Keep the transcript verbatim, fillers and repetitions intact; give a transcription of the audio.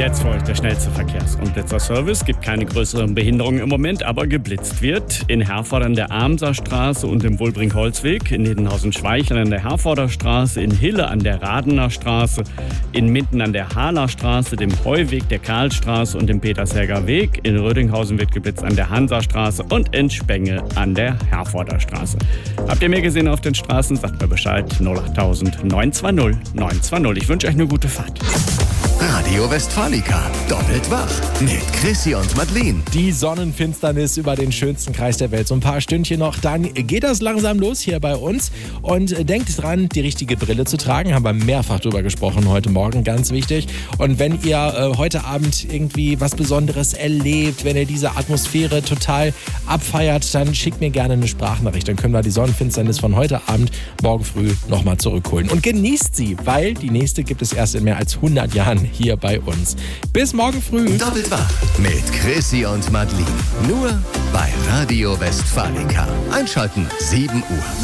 Jetzt folgt der schnellste Verkehrs- und Blitzerservice. Gibt keine größeren Behinderungen im Moment, aber geblitzt wird. In Herford an der Amser Straße und im Wulbring-Holzweg, in Nedenhausen-Schweicheln an der Herforder Straße, in Hille an der Radener Straße, in Minden an der Haaler Straße, dem Heuweg der Karlstraße und dem Petersherger Weg. In Rödinghausen wird geblitzt an der Hansastraße und in Spenge an der Herforder Straße. Habt ihr mehr gesehen auf den Straßen? Sagt mir Bescheid. null acht tausend neun zwei null neun zwei null. Ich wünsche euch eine gute Fahrt. Radio Westfalica, doppelt wach mit Chrissy und Madeleine. Die Sonnenfinsternis über den schönsten Kreis der Welt. So ein paar Stündchen noch, dann geht das langsam los hier bei uns. Und denkt dran, die richtige Brille zu tragen. Haben wir mehrfach drüber gesprochen heute Morgen, ganz wichtig. Und wenn ihr äh, heute Abend irgendwie was Besonderes erlebt, wenn ihr diese Atmosphäre total abfeiert, dann schickt mir gerne eine Sprachnachricht. Dann können wir die Sonnenfinsternis von heute Abend, morgen früh nochmal zurückholen. Und genießt sie, weil die nächste gibt es erst in mehr als hundert Jahren hier bei uns. Bis morgen früh. Doppelt wach mit Chrissy und Madeleine. Nur bei Radio Westfalica. Einschalten sieben Uhr.